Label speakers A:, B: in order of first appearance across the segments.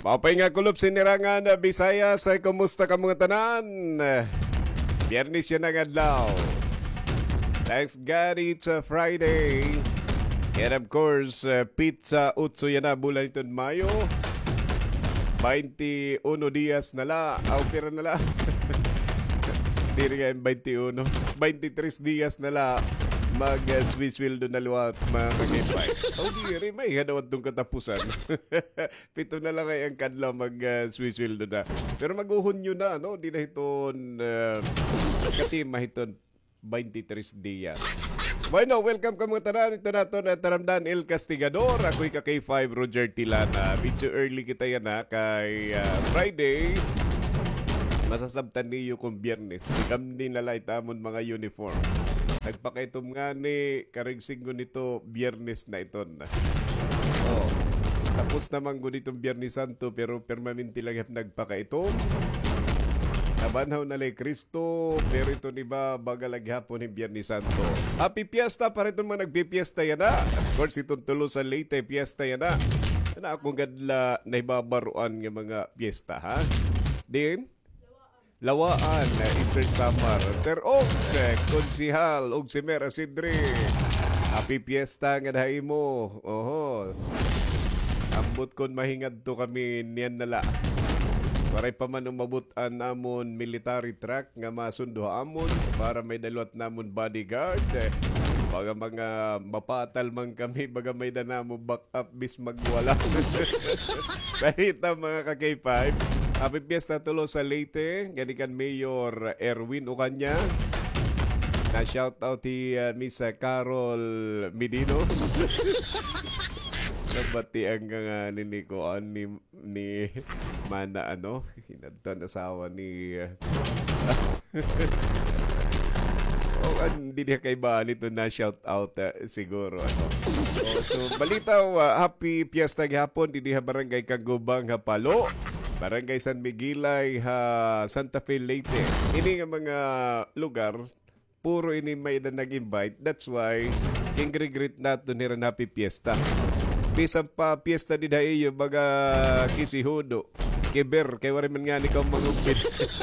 A: Mapay nga kulob sinirangan na Bisaya sa kumusta ka mga tanan. Biyernes yan ang adlaw. Thanks God it's a Friday. And of course, pizza utso yan na bulan ito Mayo. 21 dias na la. Pira na la. Di rin nga 21. 23 dias na la. Mag-Swiss Wildo na luwat mga kagipay. Di rin may hadawat itong katapusan. Pito na lang ay ang kadla mag-Swiss Wildo na. Pero mag-uhunyo na, no? Di na iton katima iton 23 dias. Bueno, welcome ka mga tanan. Ito na ito na Taramdan El Castigador. Ako'y ka-K5 Roger Tilana. Medyo early kita yan na kay Friday. Masasabtan niyo kung Biyernes. Ikam din nalay tamon mga uniform. Nagpakaitom nga ni karigsing ko nito Biyernes na iton. Tapos naman ko nitong Biyernes Santo pero permanente lang yung nagpakaitom. Nabanhaw na lay Kristo pero ito ni ba bagalag hapon ni Biyernes Santo. Happy Fiesta para itong mga nagpipiesta yan na. Of course itong tulo sa Leyte Fiesta yan na. Na akong gadla na ibabaruan ng mga fiesta ha. Din? Lawaan, Eastern Samar. Sir Ogs, Konsihal, og si Mera Sidri. Happy Fiesta nga dahi mo. Oho. Ambot kon mahingad to kami niyan nala. Paray pa man umabutan namon military truck nga masundo amon para may dalwat namon bodyguard. Baga mga mapatal man kami, baga may danamo backup bis magwala. Kahit mga ka-K5. Happy Fiesta tulo sa Leyte. Ganikan Mayor Erwin Ucanya. Na shoutout ti Miss Carol Medino. Nabati ang ninikoan ni Mana hinadton asawa ni hindi niya kay Bali to na shoutout siguro so balitaw happy Fiesta gihapon dinhi barangay Kagubang Hapalo. Barangay San Miguelay, Santa Fe, Leyte. Ini nga mga lugar, puro ini may na nag-invite. That's why, king-regret nato nila na happy Fiesta. Pisang pa Fiesta di dahiyo, baga kisihudo. Kiber, kay wari man nga ni kang mangumbin.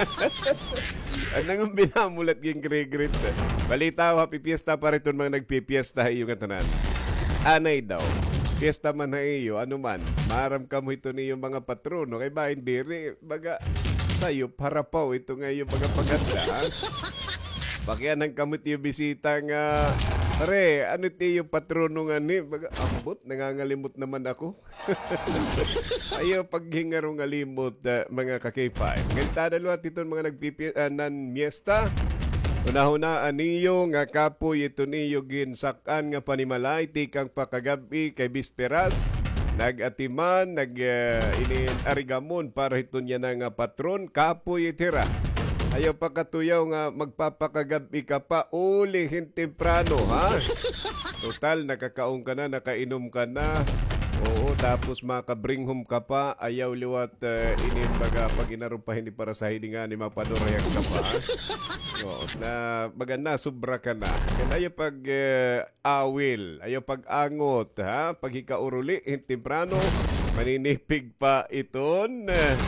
A: Ang nangumbin na mulat king-regret. Balita, happy Fiesta pa rin mga nagpipiesta yung katanan. Anay daw. Fiesta man na iyo, ano man, maram ka mo ito niyo mga patrono, kay ba hindi rin, baga, sayo, parapaw, ito nga yung mga paganda, ha? Pakianang kamot yung bisita nga, pare, ano ito yung patrono nga ni, baga, ambot, nangangalimot naman ako. Ayaw, paghingarong ngalimot, mga ka-K5. Gantada luat ito mga nagpipiesta, Una-hunaan niyo nga kapoy ito niyo ginsakan nga panimalay tikang pakagabi kay bisperas nagatiman iniarigamon para ito niya na nga patron kapoy itira. Ayaw pa katuyaw nga magpapakagabi ka pa ulihin temprano ha. Total nakakaong ka na, nakainom ka na. Oo, tapos makabring home ka pa, ayaw liwat baga pag inarumpahin ni para sa hininga ni mapadorayag ka pa. Oo, na baga na, sobra ka na. Kaya ayaw pag awil, ayaw pag angot, ha? Pag hikauruli, temprano, maninipig pa iton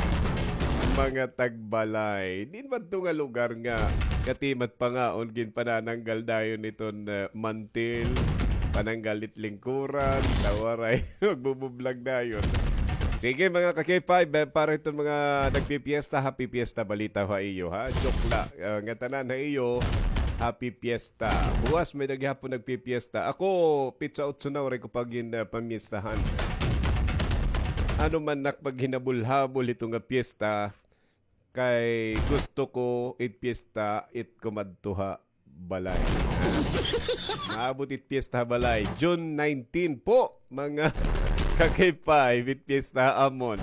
A: mga tagbalay. Di ba ito nga lugar nga, katimat pa nga, ungin panananggal dayon iton mantil, pananggalit lingkuran, tawaray, magbubublag na yun. Sige mga ka-K5, para itong mga nagpipiesta, happy Fiesta, balita ha iyo ha. Joke la, nga tanan ha iyo, happy Fiesta. Buwas may naghihapon nagpipiesta. Ako, pizza utsunaw rin ko pag pamiestahan. Ano man nakpag hinabul-habol itong fiesta, kay gusto ko it fiesta, it kumadtuha balay. Maabot it Fiesta Balay. June 19 po, mga ka-K5 it Fiesta Amon.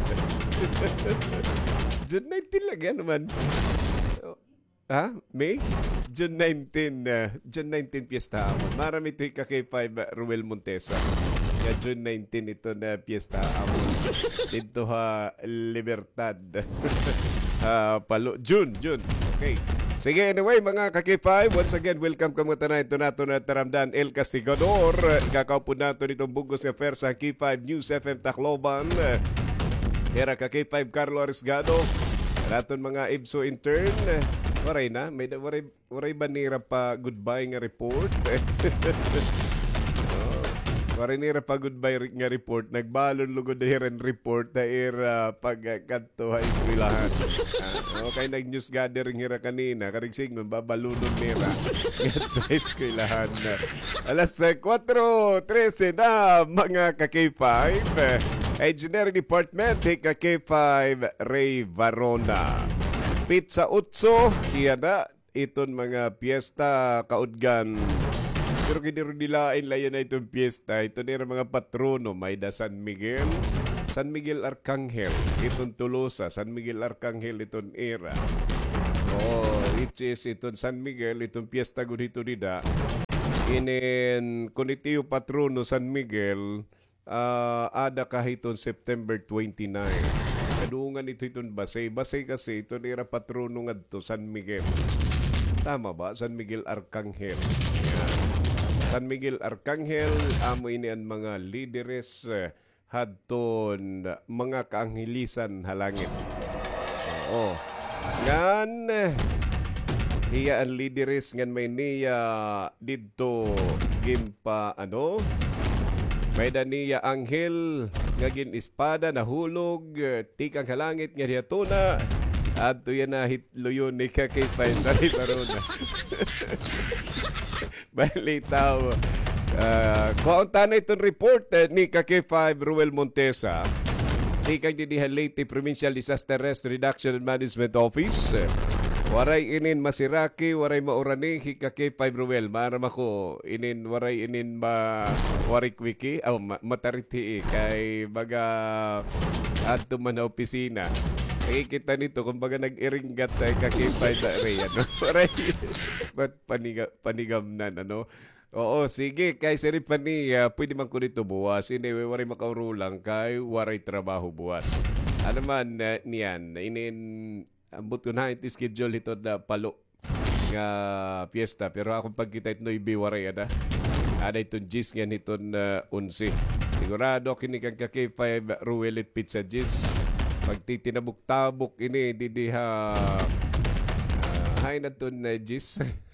A: June 19 lang yan naman. Ha? May? June 19. June 19 Fiesta Amon. Marami ito yung ka-K5 Ruel Montesa. June 19 ito na Fiesta Amon. Dito Libertad. June. Okay. Sige, anyway, mga ka-K5, once again, welcome ka mga tanan. Ito nato na Taramdan El Castigador. Kakaupo nato nitong bugos nga fair sa K5 News FM Tacloban. Hera ka K5 Carlo Arisgado. Naton mga IBSO intern. Waray na. Waray ba nira pa goodbye nga report? Waray nira pa goodbye nga report. Nagbalon lugod na hiran report na ira pagkanto high schoolahan. Okay, nag-news gathering hira kanina. Karigsingon, babalunon nira. Kanto high schoolahan. Alas 4:13 na mga ka-K5. Engineering Department, ka-K5 Ray Varona. Pizza Utso, iyan na. Iton mga piyesta kaudgan. Pero kinirudilain layan na itong piyesta. Ito nila mga patrono. May da San Miguel. San Miguel Arcangel. Itong Tolosa. San Miguel Arcangel itong era. Which is itong San Miguel. Itong piyesta gunito nida. Inin Kunitiyo Patrono San Miguel. Ada kahiton September 29. Kadungan ito itong Basay. Basay kasi ito nila patrono nga ito San Miguel. Tama ba? San Miguel Arcangel. Yan. San Miguel Arcangel, amo ini ang mga lideres hadton mga kaanghelisan halangit. Oo. Ngan, iya ang lideres ngan may niya dito gimpa may daniya anghel ngagin espada nahulog tikang halangit nga diatuna adto yan na hitluyon ni kakipay tari parona. Balitaw. Kung tanay itong report ni K5 Ruel Montesa, ni kang dinihan Leyte Provincial Disaster Risk Reduction and Management Office, waray inin masiraki, waray maurani, K5 Ruel, maram ako, waray inin warikwiki, matariti kay baga adto man na opisina. Nakikita nito, kumbaga nag-iringgat tayo kakipay na rin, Waray, ba't panigam na, Oo, sige, kay Siri Paniya, pwede man ko dito buwas. Anyway, waray makaurulang kay waray trabaho buwas. Ano man niyan, ambot ko na iti schedule ito na palo nga fiesta. Pero akong pagkita ito ibi waray, ada itong gis nga nito na 11. Sigurado, kinikang kakipay Ruelit Pizza Gis. Pagtitinabok-tabok ini didiha hay na to na Gis.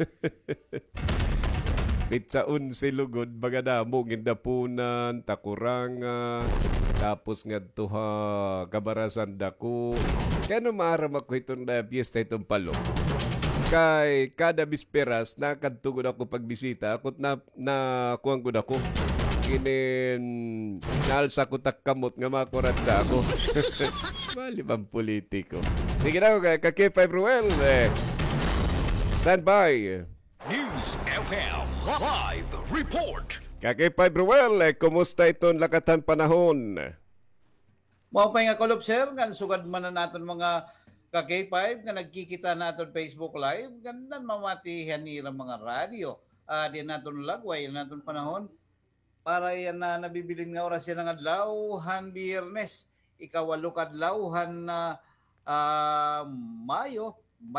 A: Pizza 11 lugod baga mo gindapunan takuranga tapos nga tuha kabarasan dako. Kaya maram ako itong fiesta itong palo. Kay kada bisperas nakadtugod ako pagbisita akot na kuwang ko dako. Naalsa ko takkamot nga makurat sa ako. Malibang politiko. Sige na, K5 Ruel. Stand by.
B: News FM Live Report.
A: K5 Ruel, kumusta itong lakatan panahon?
C: Mao pa nga kolop sir, nga sugad man na naton mga ka-K5 nga nagkikita naton Facebook Live, gandan mamatihan nila mga radio. Di naton lagway, naton panahon. Para yan na nabibilin nga oras yan ng adlawhan Biyernes, ikawalo kadlawhan na Mayo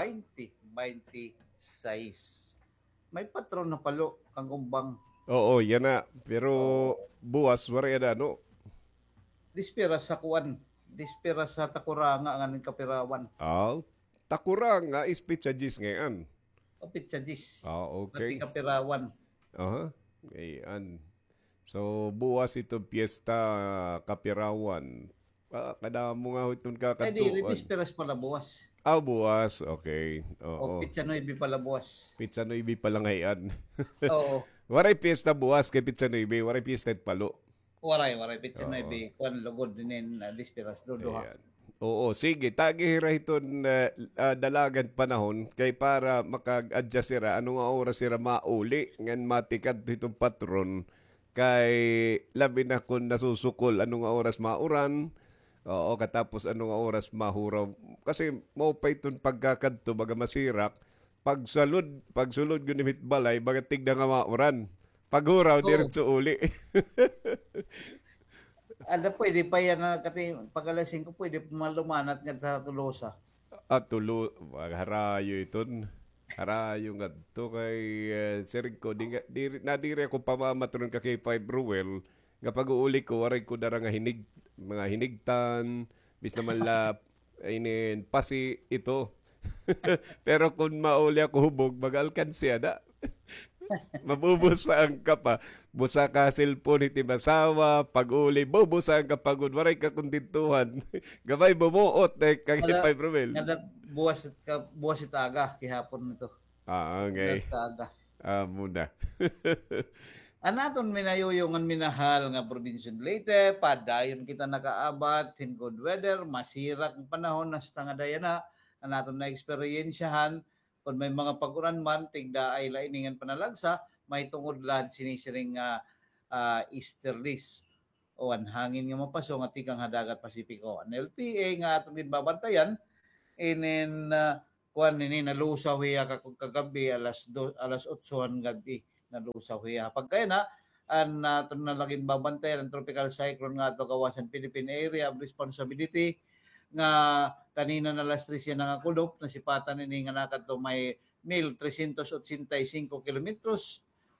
C: 2026. May patron na palo kang kumbang.
A: Oo, yan na. Pero buwas, wari yan
C: Dispira sa kuwan. Dispira sa takuranga nga ng kapirawan.
A: Takurang nga is pizza gis ngayon.
C: O pizza dis.
A: Okay.
C: Ng kapirawan.
A: Ngayon. So, buwas itong piyesta kapirawan. Kada mo nga itong kakatuan.
C: Di, disperas pala buwas.
A: Buwas. Okay.
C: O pizza noibi pala buwas.
A: Pizza noibi pala ngayon.
C: Oo.
A: Waray piyesta buwas kay pizza noibi. Waray piyesta at palo.
C: Waray. Pizza noibi. Kuan lugod din disperas. Dodoha.
A: Oo, sige. Tagihira itong dalagan panahon kay para makag-adjust sira. Anong oras sira mauli. Ngan matikad itong patron. Kay labi na kung nasusukol anong oras mauran, katapos anong oras mahuraw. Kasi mau pa itong pagkakadto baga masirak, pagsulod gunimit balay, baga tigda nga mauran. Paghuraw, diretso uli.
C: Pwede pa yan na kasi pag-alasing ko, pwede malumanat nga sa Tulosa.
A: Harayo iton. Harayo nga to kay Sir ko nadiri ako pamamatron ka kay 5 Ruel nga pag-uuli ko waray ko dara nga mga hinigtan Bis naman la, pasi ito. Pero kung mauli ako hubog, mag-alkansya na. Mabubusaan ka pa. Busa ka cellphone iti masawa, pag-uli, bubusaan ka pagod, waray ka kundintuhan. Gamay bumuot, kagit pa Romel.
C: Buwas itaga, kihapon nito.
A: Okay.
C: Itaga.
A: Muna.
C: Anaton minayuyungan minahal nga probinsya Leyte, padayon kita nakaabat, in good weather, masira ang panahon, nasta nga daya na, anaton na eksperyensyahan, kung may mga pag-uran man, tigda ay lainingan panalagsa, may tungod lahat sinisiring easterlies o ang hangin nga mapaso nga tikang hadagat Pasipiko. Ang LPA nga atong babantayan, inin kuan nini nalusaw hiya kagabi alas 8 gabi nalusaw hiya. Pagkaya na an naton na laging babantayan ang tropical cyclone nga ato kawasan Philippine Area of Responsibility nga kanina na alas 3 siya nangakulop na sipatan nini nga nakadto may 1,385 kilometros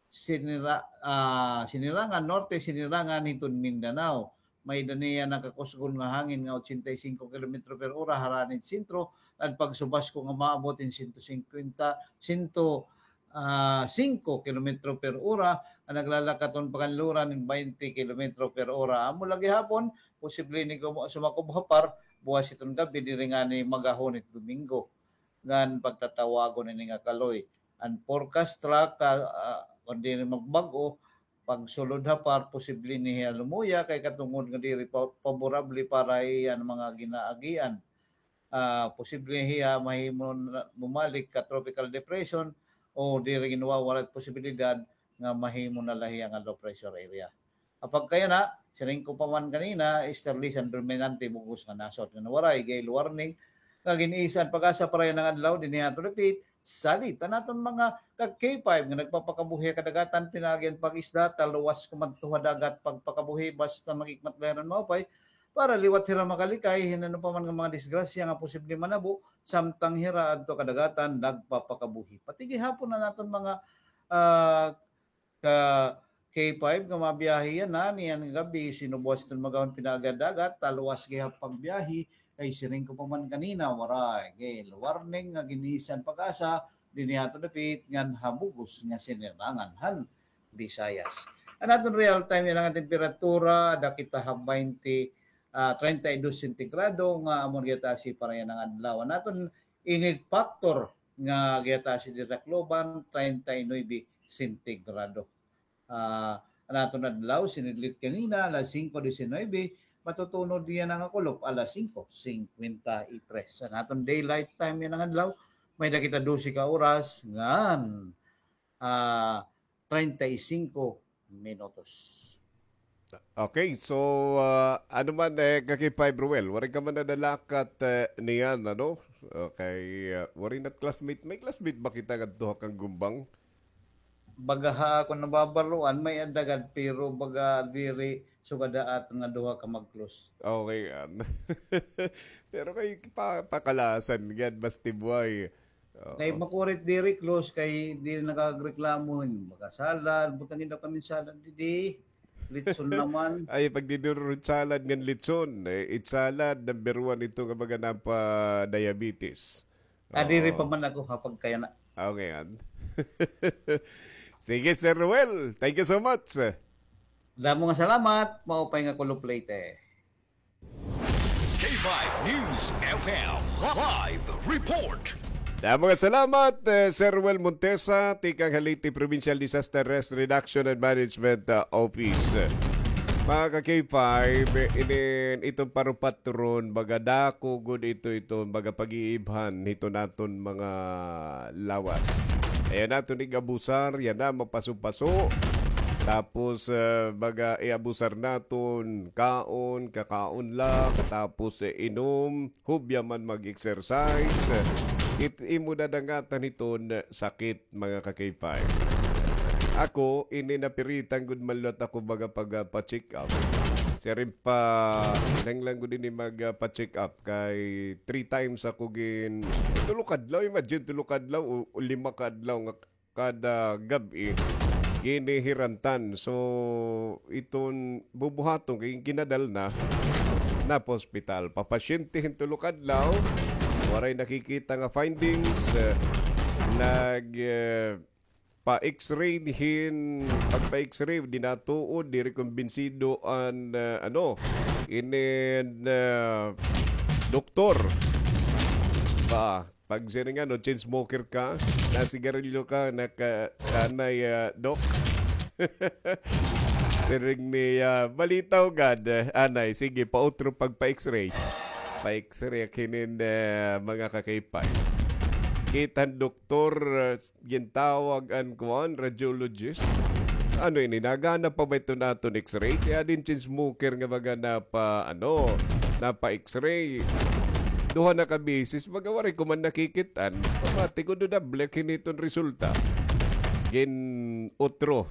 C: sinirangan norte, sinirangan hitun Mindanao. May daniya nakakusgon nga hangin nga 85 km per ora haranid sentro at pagsubas ko nga maabotin 5 km per ora ang naglalakaton pakanluran ng 20 km per ora. Amo lagi hapon, posible ni sumakubhapar buwas itong gabi diri nga ni magahon it Domingo ngan pagtatawagon ni nga kaloy. Ang forecast track kundi magbago pag sulod hapar posible ni lumuya kay katungod nga diri favorable para iyan mga ginaagian. Posible hiya mahimong bumalik ka tropical depression o diri ginuwawalat posibilidad nga mahimo na lahi ang low pressure area. Kapag kaya na, sining ko pa man kanina, easterlies ang dominante bugos nga nasod. Nga waray, gale warning, nga giniisan pag-asa para yan ang adlaw, din niya to repeat, salit. Naton mga kag-K5 nga nagpapakabuhi kadagatan, pinagyan pag-isda, taluwas kumantuha dagat pagpakabuhi, basta magikmat meron maupay, para liwat hira makalikay, hinano pa man ng mga disgrasya nga posible manabo, samtang hira adto kadagatan, nagpapakabuhi. Pati gihapon na naton mga K5 nga mabiyahe yan na niyan gabi sinubuas itong magawin pinagadagat taluwas kaya pagbiyahe kay siring ko pa man kanina waray gale warning nga ginisan pag-asa dinihato dapit ngan habugos nga sinirangan han Visayas. Anatong real time yan ang temperatura dakita ha 32 sentigrado nga amon gyatasi para yan ang adlaw. Naton init factor nga gyatasi di Tacloban 39 sentigrado. Naton adlaw sinidlit kanina alas 5:19 matutunod diyan ang kulop alas 5:53. Naton daylight time yan ang adlaw may nakita 12 ka oras ngan 35 minutos.
A: Okay, so ano man kakipay Bruel, wari ka man nadalakat niyan, ano? Okay, wari na classmate. May classmate ba kita kadto kang gumbang?
C: Bagaha ako nababaruan may adagad pero baga diri sugada at nga duha ka mag-close.
A: Okay, pero kay pakalasan yan, basti buhay.
C: Kay makurit diri close kay di nakagreklamo baga salad, butangin daw kami salad di. Litson naman.
A: Ay, pag dinurut salad ng litson, it's salad, number 1 ito kapag pa diabetes.
C: Diri pa man ako kapag kaya na.
A: Okay, yan. Sige, Sir Ruel. Thank you so much.
C: Damo nga salamat. Maupay nga kulop late.
B: K5 News FM Live Report.
A: Damo nga salamat, Sir Ruel Montesa, Tikang Haliti Provincial Disaster Risk Reduction and Management Office. Mga ka-K5, itong parupatron, baga dako, good ito, baga pag-iibhan, ito naton mga lawas. Ayan natin igabusar, yan na mapaso-paso. Tapos baga iabusar naton kaon, kakaon lang, tapos inom, hubya man mag-exercise. Imo na dangatan iton sakit mga ka-K5. Ako, napiritan good malot ako baga pag-check up. Siya rin pa, lang ko din mag-check up kay 3 times ako tulukadlaw, imagine tulukadlaw o 5 kadlaw kada gabi ginihirantan. So, itong bubuhatong kay kinadal na na pa ospital. Papasyente hintulukad law, waray nakikita nga findings, pa-x-ray pagpa-x-ray dinatuod di rekombinsido an doktor pag siya nga chain smoker ka na sigarilyo ka kanay dok siring ni balitaw gad anay sige pautro pagpa-x-ray kinin mga kakaypay kitan doktor gintawag an kuan radiologist ano ini nagana pa ba ito naton x-ray kaya din chin smoker nga baga na pa x-ray duha na ka basis magawari ko man nakikitan pamati ko do na black hiniton resulta gin utro